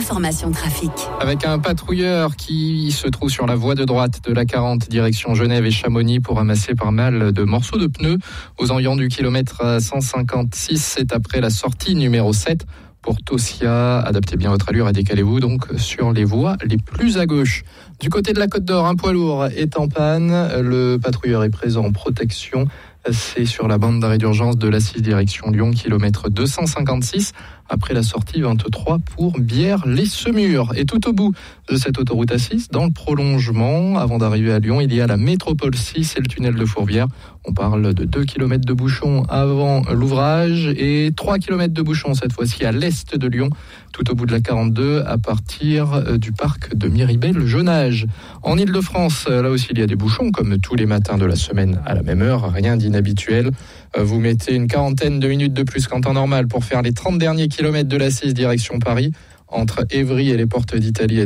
l'information trafic. Avec un patrouilleur qui se trouve sur la voie de droite de la 40 direction Genève et Chamonix pour ramasser par mal de morceaux de pneus aux environs du kilomètre 156. C'est après la sortie numéro 7 pour Tossia. Adaptez bien votre allure et décalez-vous donc sur les voies les plus à gauche. Du côté de la Côte d'Or, un poids lourd est en panne. Le patrouilleur est présent en protection. C'est sur la bande d'arrêt d'urgence de la 6 direction Lyon, kilomètre 256, après la sortie 23 pour Bière-les-Semurs. Et tout au bout de cette autoroute A6, dans le prolongement, avant d'arriver à Lyon, il y a la métropole 6 et le tunnel de Fourvière. On parle de 2 km de bouchons avant l'ouvrage et 3 km de bouchons cette fois-ci à l'est de Lyon, tout au bout de la 42 à partir du parc de Miribel-Jonage. En Ile-de-France, là aussi il y a des bouchons comme tous les matins de la semaine à la même heure, rien d'inhabituel. Vous mettez une quarantaine de minutes de plus qu'en temps normal pour faire les 30 derniers kilomètres de la 6 direction Paris, entre Évry et les portes d'Italie.